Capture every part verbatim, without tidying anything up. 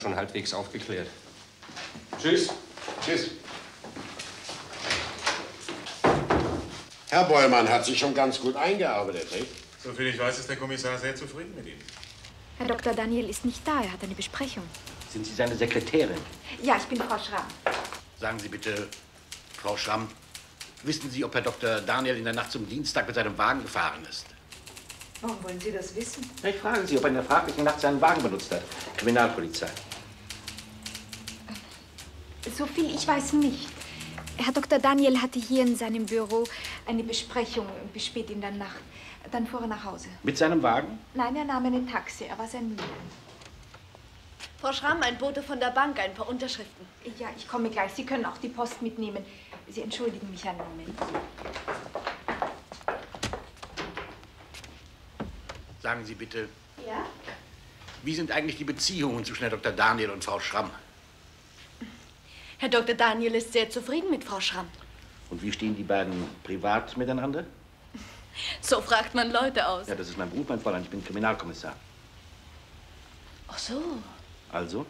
schon halbwegs aufgeklärt. Tschüss. Tschüss. Herr Bollmann hat sich schon ganz gut eingearbeitet, nicht? Soviel ich weiß, ist der Kommissar sehr zufrieden mit Ihnen. Herr Doktor Daniel ist nicht da, er hat eine Besprechung. Sind Sie seine Sekretärin? Ja, ich bin Frau Schramm. Sagen Sie bitte, Frau Schramm, wissen Sie, ob Herr Doktor Daniel in der Nacht zum Dienstag mit seinem Wagen gefahren ist? Warum wollen Sie das wissen? Ich frage Sie, ob er in der fraglichen Nacht seinen Wagen benutzt hat. Kriminalpolizei. So viel ich weiß nicht. Herr Doktor Daniel hatte hier in seinem Büro eine Besprechung bis spät in der Nacht. Dann fuhr er nach Hause. Mit seinem Wagen? Nein, er nahm ein Taxi. Er war sehr müde. Frau Schramm, ein Bote von der Bank, ein paar Unterschriften. Ja, ich komme gleich. Sie können auch die Post mitnehmen. Sie entschuldigen mich einen Moment. Sagen Sie bitte, Ja? wie sind eigentlich die Beziehungen zwischen Herr Doktor Daniel und Frau Schramm? Herr Doktor Daniel ist sehr zufrieden mit Frau Schramm. Und wie stehen die beiden privat miteinander? So fragt man Leute aus. Ja, das ist mein Beruf, mein Fräulein. Ich bin Kriminalkommissar. Ach so. Also?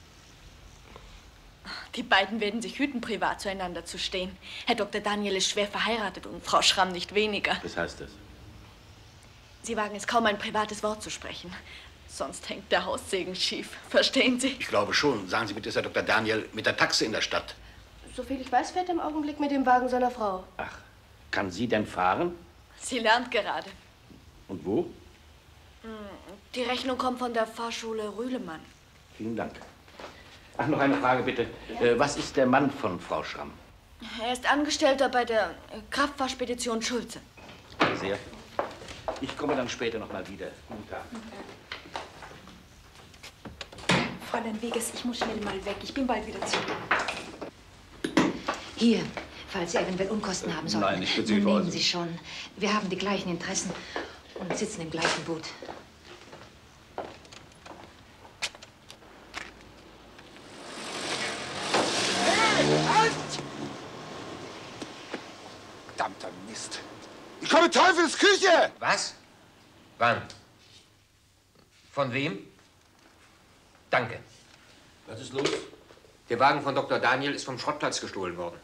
Die beiden werden sich hüten, privat zueinander zu stehen. Herr Doktor Daniel ist schwer verheiratet und Frau Schramm nicht weniger. Was heißt das? Sie wagen es kaum, ein privates Wort zu sprechen. Sonst hängt der Haussegen schief. Verstehen Sie? Ich glaube schon. Sagen Sie bitte, ist Herr Doktor Daniel mit der Taxe in der Stadt? Soviel ich weiß, fährt er im Augenblick mit dem Wagen seiner Frau. Ach, kann sie denn fahren? Sie lernt gerade. Und wo? Die Rechnung kommt von der Fahrschule Rühlemann. Vielen Dank. Ach, noch eine Frage bitte. Ja. Äh, was ist der Mann von Frau Schramm? Er ist Angestellter bei der äh, Kraftfahrspedition Schulze. Danke sehr. Ich komme dann später noch mal wieder. Guten Tag. Fräulein Weges, ich muss schnell mal weg. Ich bin bald wieder zurück. Hier, falls Sie eventuell Unkosten haben sollten. Nein, ich bitte Sie, Nun Frau nehmen Sie schon. Wir haben die gleichen Interessen und sitzen im gleichen Boot. Verdammter Mist. Ich komme in Teufels Küche! Was? Wann? Von wem? Danke. Was ist los? Der Wagen von Doktor Daniel ist vom Schrottplatz gestohlen worden.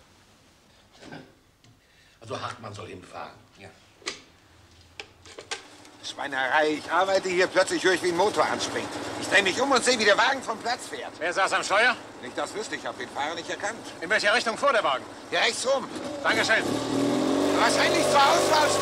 Also Hartmann soll hinfahren. Ja. Schweinerei, ich arbeite hier, plötzlich höre ich, wie ein Motor anspringt. Ich drehe mich um und sehe, wie der Wagen vom Platz fährt. Wer saß am Steuer? Nicht das wüsste ich, habe den Fahrer nicht erkannt. In welcher Richtung fuhr der Wagen? Ja, rechts rum. Dankeschön. Wahrscheinlich zur Ausfahrt.